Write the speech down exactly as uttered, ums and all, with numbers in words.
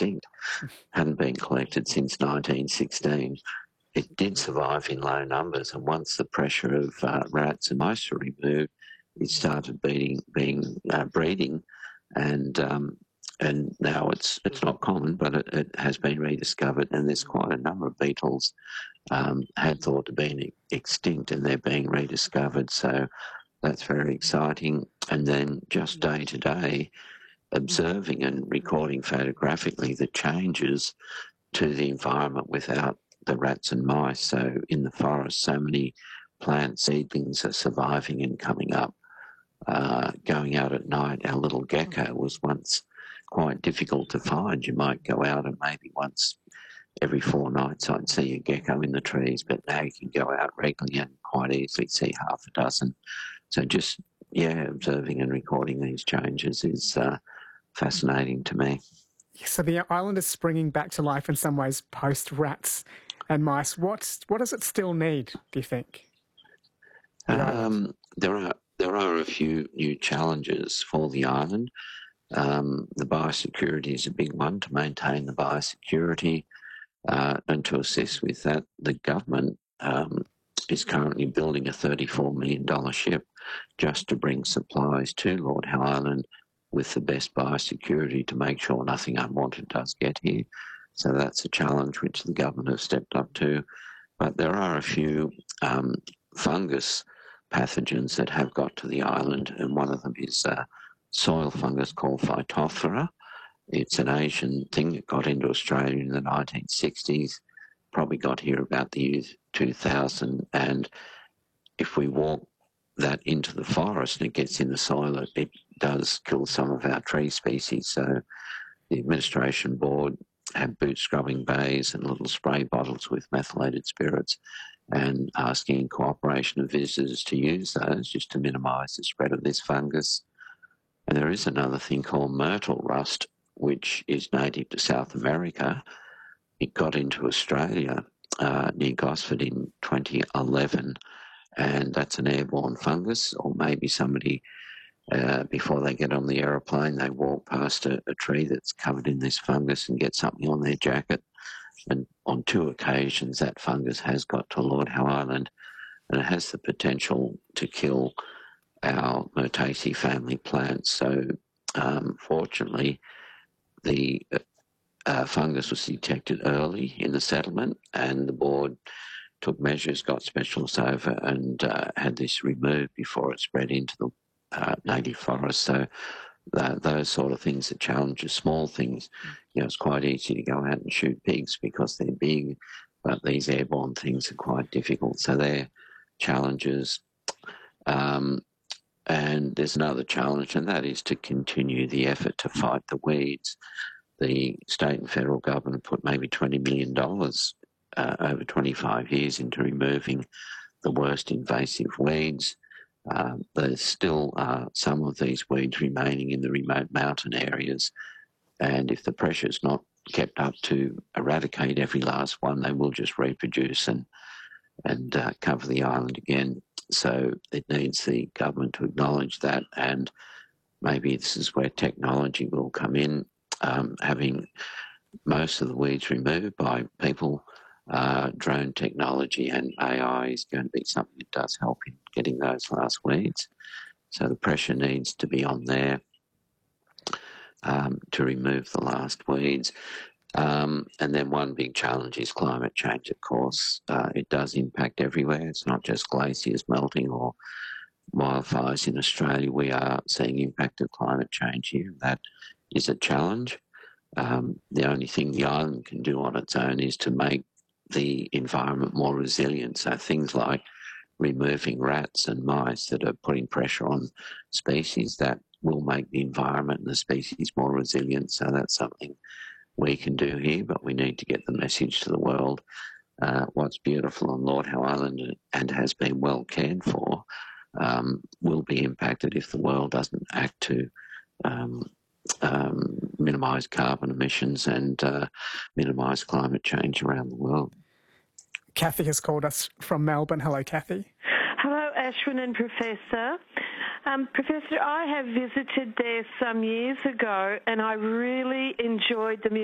extinct, hadn't been collected since nineteen sixteen. It did survive in low numbers, and once the pressure of uh, rats and mice were removed, it started beating, being uh, breeding, and um, and now it's it's not common, but it, it has been rediscovered, and there's quite a number of beetles um, had thought to be extinct, and they're being rediscovered. So that's very exciting. And then just day to day, observing and recording photographically the changes to the environment without the rats and mice. So in the forest, so many plant seedlings are surviving and coming up. Uh, going out at night, our little gecko was once quite difficult to find. You might go out and maybe once every four nights I'd see a gecko in the trees, but now you can go out regularly and quite easily see half a dozen. So just, yeah, observing and recording these changes is uh, fascinating to me. So the island is springing back to life in some ways post rats and mice. What what does it still need, do you think? The um, there are there are a few new challenges for the island. Um, the biosecurity is a big one, to maintain the biosecurity, uh, and to assist with that, the government um, is currently building a thirty-four million dollars ship just to bring supplies to Lord Howe Island with the best biosecurity to make sure nothing unwanted does get here. So that's a challenge which the government has stepped up to. But there are a few um, fungus pathogens that have got to the island, and one of them is a soil fungus called Phytophthora. It's an Asian thing that got into Australia in the nineteen sixties, probably got here about the year two thousand, and if we walk that into the forest and it gets in the soil, it, it does kill some of our tree species. So the administration board have boot scrubbing bays and little spray bottles with methylated spirits, and asking cooperation of visitors to use those just to minimise the spread of this fungus. And there is another thing called myrtle rust, which is native to South America. It got into Australia uh, near Gosford in twenty eleven, and that's an airborne fungus, or maybe somebody, uh, before they get on the aeroplane, they walk past a, a tree that's covered in this fungus and get something on their jacket. And on two occasions, that fungus has got to Lord Howe Island, and it has the potential to kill our Myrtaceae family plants. So, um, fortunately, the uh, fungus was detected early in the settlement, and the board took measures, got specialists over, and uh, had this removed before it spread into the uh, native forest. So that, those sort of things are challenges, small things. You know, it's quite easy to go out and shoot pigs because they're big, but these airborne things are quite difficult. So they're challenges. Um, and there's another challenge, and that is to continue the effort to fight the weeds. The state and federal government put maybe twenty million dollars uh, over twenty-five years into removing the worst invasive weeds. Uh, there's still uh, some of these weeds remaining in the remote mountain areas, and if the pressure is not kept up to eradicate every last one, they will just reproduce and and uh, cover the island again. So it needs the government to acknowledge that, and maybe this is where technology will come in, um, having most of the weeds removed by people. Uh, drone technology and A I is going to be something that does help in getting those last weeds. So the pressure needs to be on there um, to remove the last weeds. Um, and then one big challenge is climate change, of course. Uh, it does impact everywhere. It's not just glaciers melting or wildfires in Australia. We are seeing impact of climate change here. That is a challenge. Um, the only thing the island can do on its own is to make the environment more resilient. So things like removing rats and mice that are putting pressure on species, that will make the environment and the species more resilient. So that's something we can do here, but we need to get the message to the world. Uh, what's beautiful on Lord Howe Island and has been well cared for um, will be impacted if the world doesn't act to um, um, minimise carbon emissions and uh, minimise climate change around the world. Kathy has called us from Melbourne. Hello, Kathy. Hello, Ashwin and Professor. Um, Professor, I have visited there some years ago, and I really enjoyed the